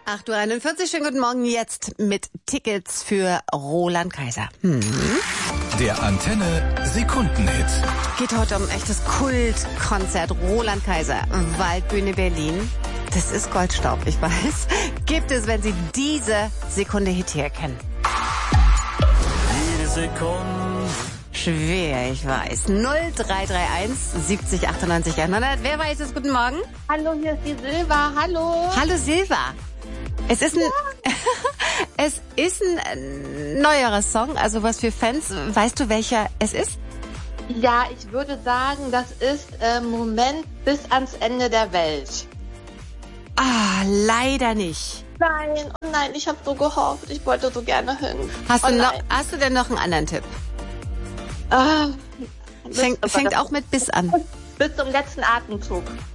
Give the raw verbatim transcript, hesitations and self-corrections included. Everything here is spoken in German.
acht Uhr einundvierzig, schönen guten Morgen jetzt mit Tickets für Roland Kaiser. Hm. Der Antenne Sekundenhit. Geht heute um ein echtes Kultkonzert. Roland Kaiser, Waldbühne Berlin. Das ist Goldstaub, ich weiß. Gibt es, wenn Sie diese Sekunde Hit hier kennen? Jede Sekunde. Schwer, ich weiß. null drei drei eins siebzig achtundneunzig hundert. Wer weiß es? Guten Morgen. Hallo, hier ist die Silva. Hallo. Hallo Silva. Es ist ein, ja. es ist ein neuerer Song, also was für Fans. Weißt du, welcher es ist? Ja, ich würde sagen, das ist äh, Moment bis ans Ende der Welt. Ah, leider nicht. Nein, oh nein, ich habe so gehofft. Ich wollte so gerne hin. Hast, oh du, noch, hast du denn noch einen anderen Tipp? Ah, Fängt, fängt auch mit bis an. Bis zum letzten Atemzug.